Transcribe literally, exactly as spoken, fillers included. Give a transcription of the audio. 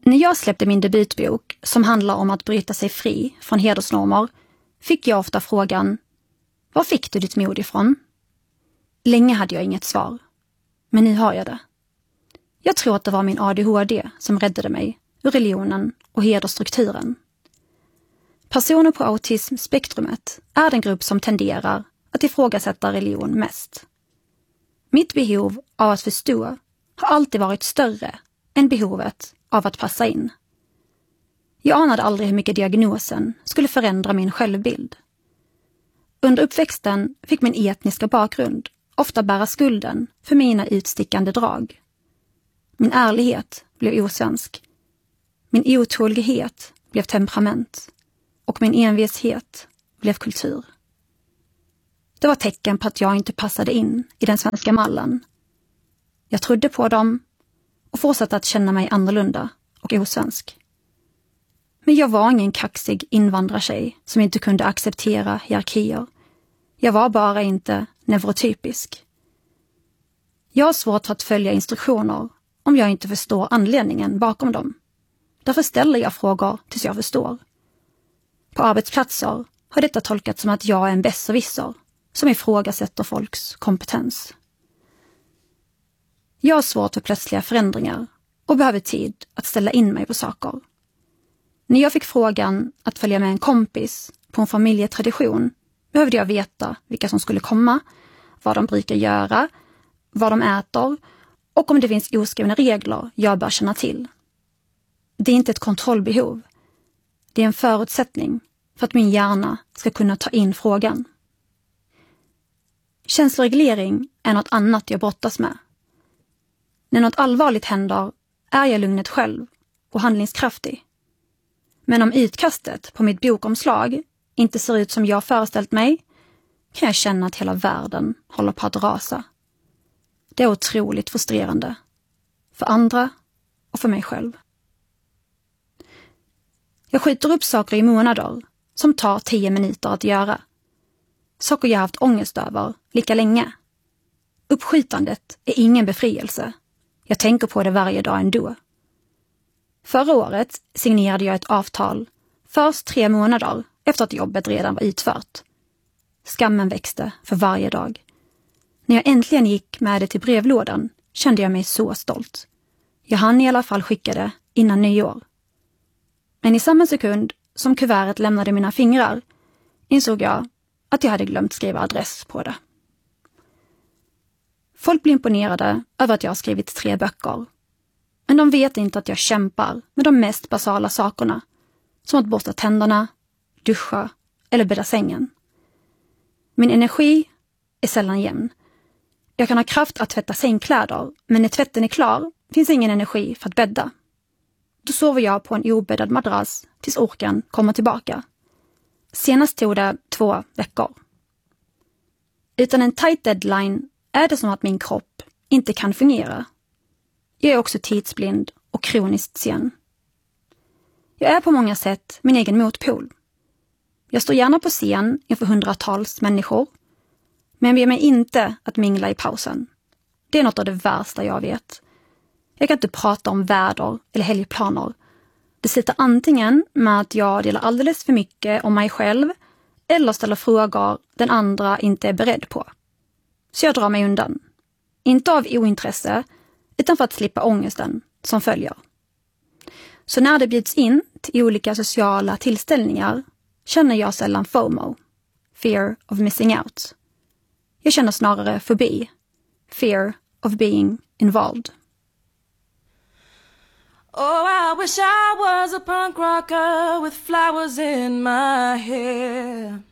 När jag släppte min debutbok som handlar om att bryta sig fri från hedersnormer fick jag ofta frågan: var fick du ditt mod ifrån? Länge hade jag inget svar, men nu har jag det. Jag tror att det var min A D H D som räddade mig ur religionen och hedersstrukturen. Personer på autismspektrumet är den grupp som tenderar att ifrågasätta religion mest. Mitt behov av att förstå har alltid varit större än behovet av att passa in. Jag anade aldrig hur mycket diagnosen skulle förändra min självbild. Under uppväxten fick min etniska bakgrund ofta bära skulden för mina utstickande drag. Min ärlighet blev osvensk. Min otålighet blev temperament. Och min envishet blev kultur. Det var tecken på att jag inte passade in i den svenska mallen. Jag trodde på dem och fortsatte att känna mig annorlunda och osvensk. Men jag var ingen kaxig invandrartjej som inte kunde acceptera hierarkier. Jag var bara inte neurotypisk. Jag har svårt för att följa instruktioner om jag inte förstår anledningen bakom dem. Därför ställer jag frågor tills jag förstår. På arbetsplatser har detta tolkats som att jag är en besserwisser som ifrågasätter folks kompetens. Jag har svårt för plötsliga förändringar och behöver tid att ställa in mig på saker. När jag fick frågan att följa med en kompis på en familjetradition behövde jag veta vilka som skulle komma, vad de brukar göra, vad de äter och om det finns oskrivna regler jag bör känna till. Det är inte ett kontrollbehov. Det är en förutsättning för att min hjärna ska kunna ta in frågan. Känsloreglering är något annat jag brottas med. När något allvarligt händer är jag lugnet själv och handlingskraftig. Men om utkastet på mitt bokomslag inte ser ut som jag föreställt mig kan jag känna att hela världen håller på att rasa. Det är otroligt frustrerande. För andra och för mig själv. Jag skjuter upp saker i månader som tar tio minuter att göra. Saker jag haft ångest över lika länge. Uppskjutandet är ingen befrielse. Jag tänker på det varje dag ändå. Förra året signerade jag ett avtal först tre månader efter att jobbet redan var utfört. Skammen växte för varje dag. När jag äntligen gick med det till brevlådan kände jag mig så stolt. Jag hann i alla fall skicka det innan nyår. Men i samma sekund som kuvertet lämnade mina fingrar insåg jag att jag hade glömt skriva adress på det. Folk blir imponerade över att jag har skrivit tre böcker. Men de vet inte att jag kämpar med de mest basala sakerna. Som att borsta tänderna, duscha eller bädda sängen. Min energi är sällan jämn. Jag kan ha kraft att tvätta sängkläder, men när tvätten är klar finns ingen energi för att bädda. Då sover jag på en obäddad madrass tills orken kommer tillbaka. Senast tog det två veckor. Utan en tight deadline är det som att min kropp inte kan fungera. Jag är också tidsblind och kroniskt sen. Jag är på många sätt min egen motpol. Jag står gärna på scen inför hundratals människor, men ber mig inte att mingla i pausen. Det är något av det värsta jag vet. Jag kan inte prata om väder eller helgplaner. Det sitter antingen med att jag delar alldeles för mycket om mig själv eller ställer frågor den andra inte är beredd på. Så jag drar mig undan. Inte av ointresse, utan för att slippa ångesten som följer. Så när det bjuds in till olika sociala tillställningar känner jag sällan FOMO, fear of missing out. Jag känner snarare fobi, fear of being involved. Oh, I wish I was a punk rocker with flowers in my hair.